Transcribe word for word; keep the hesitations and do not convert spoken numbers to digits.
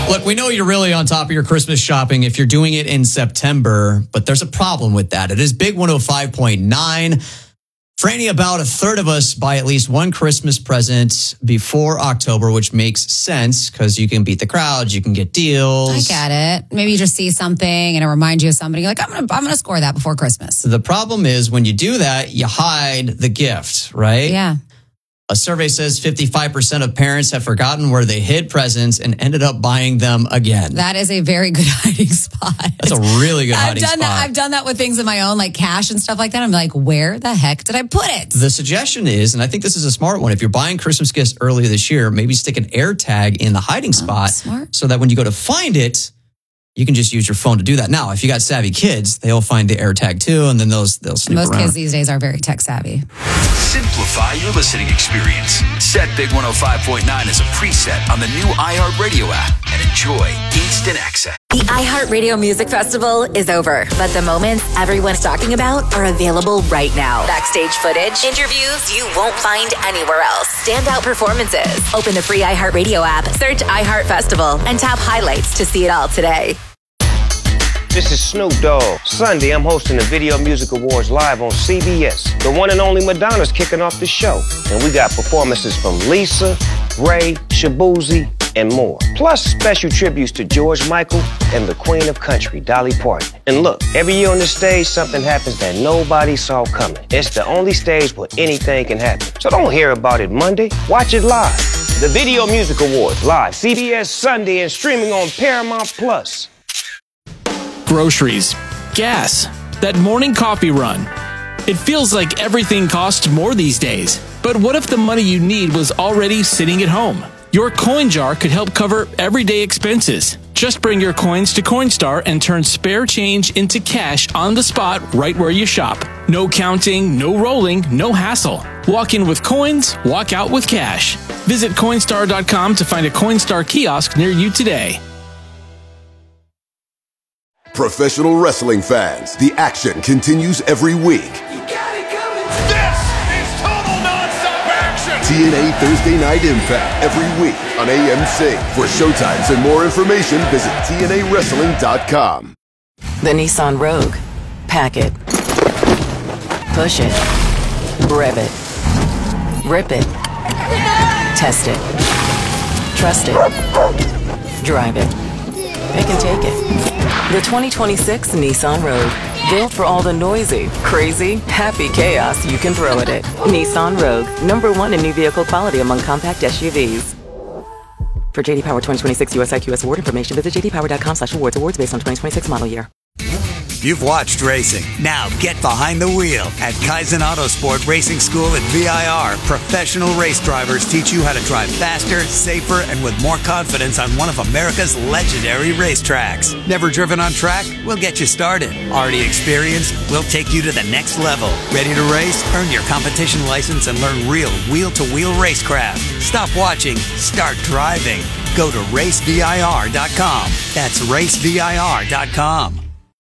Look, we know you're really on top of your Christmas shopping if you're doing it in September, but there's a problem with that. It is Big one oh five point nine. Franny, about a third of us buy at least one Christmas present before October, which makes sense because you can beat the crowd, you can get deals. I get it. Maybe you just see something and it reminds you of somebody. You're like, I'm gonna, I'm gonna score that before Christmas. The problem is when you do that, you hide the gift, right? Yeah. A survey says fifty-five percent of parents have forgotten where they hid presents and ended up buying them again. That is a very good hiding spot. That's a really good hiding I've done spot. That, I've done that with things in my own, like cash and stuff like that. I'm like, where the heck did I put it? The suggestion is, and I think this is a smart one, if you're buying Christmas gifts earlier this year, maybe stick an air tag in the hiding spot smart. So that when you go to find it, you can just use your phone to do that. Now, if you got savvy kids, they'll find the air tag too, and then those they'll snoop Most around. kids these days are very tech savvy. Simplify your listening experience. Set Big one oh five point nine as a preset on the new iHeartRadio app and enjoy instant access. The iHeartRadio Music Festival is over, but the moments everyone's talking about are available right now. Backstage footage, interviews you won't find anywhere else, standout performances. Open the free iHeartRadio app, search iHeart Festival, and tap highlights to see it all today. This is Snoop Dogg. Sunday, I'm hosting the Video Music Awards live on C B S. The one and only Madonna's kicking off the show. And we got performances from Lisa, Ray, Shabuzi, and more. Plus special tributes to George Michael and the Queen of Country, Dolly Parton. And look, every year on this stage, something happens that nobody saw coming. It's the only stage where anything can happen. So don't hear about it Monday. Watch it live. The Video Music Awards live, C B S Sunday, and streaming on Paramount Plus. Groceries, gas, that morning coffee run. It feels like everything costs more these days. But what if the money you need was already sitting at home? Your coin jar could help cover everyday expenses. Just bring your coins to Coinstar and turn spare change into cash on the spot right where you shop. No counting, no rolling, no hassle. Walk in with coins, walk out with cash. Visit Coinstar dot com to find a Coinstar kiosk near you today. Professional wrestling fans, the action continues every week. You got it coming. This is total nonstop action. T N A Thursday Night Impact every week on A M C. For showtimes and more information, visit T N A wrestling dot com. The Nissan Rogue. Pack it. Push it. Rev it. Rip it. Test it. Trust it. Drive it. Pick and take it. The twenty twenty-six Nissan Rogue. Built for all the noisy, crazy, happy chaos you can throw at it. Nissan Rogue. Number one in new vehicle quality among compact S U Vs. For J D Power twenty twenty-six U S I Q S award information, visit j d power dot com slash awards. Awards based on twenty twenty-six model year. You've watched racing. Now get behind the wheel at Kaizen Autosport Racing School at V I R. Professional race drivers teach you how to drive faster, safer, and with more confidence on one of America's legendary racetracks. Never driven on track? We'll get you started. Already experienced? We'll take you to the next level. Ready to race? Earn your competition license and learn real wheel-to-wheel racecraft. Stop watching. Start driving. Go to race V I R dot com. That's race V I R dot com.